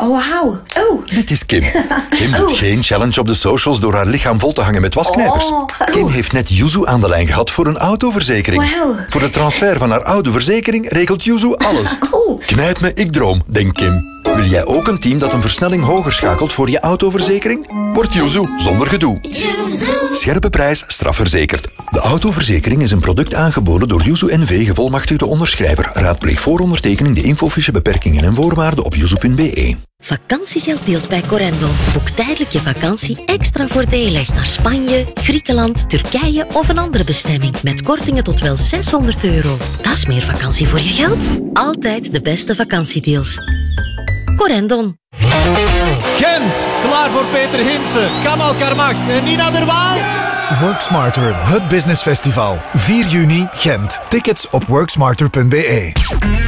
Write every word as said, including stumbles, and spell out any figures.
Oh, wauw. Oh. Dit is Kim. Kim doet Oh. geen challenge op de socials door haar lichaam vol te hangen met wasknijpers. Oh. Kim heeft net Yuzu aan de lijn gehad voor een autoverzekering. Wauw. Voor de transfer van haar oude verzekering regelt Yuzu alles. Oh. Knijp me, ik droom, denkt Kim. Wil jij ook een team dat een versnelling hoger schakelt voor je autoverzekering? Word Yuzu zonder gedoe. Scherpe prijs, strafverzekerd. De autoverzekering is een product aangeboden door Yuzu N V, gevolmachtigde onderschrijver. Raadpleeg voor ondertekening de infofiche, beperkingen en voorwaarden op yuzu punt b e. Vakantiegeld deals bij Corendon. Boek tijdelijk je vakantie extra voordelig naar Spanje, Griekenland, Turkije of een andere bestemming. Met kortingen tot wel zeshonderd euro. Dat is meer vakantie voor je geld. Altijd de beste vakantiedeals. Corendon. Gent, klaar voor Peter Hinsen, Kamal Karmach en Nina der Waal. Work Smarter, het business festival. vier juni, Gent. Tickets op worksmarter punt b e.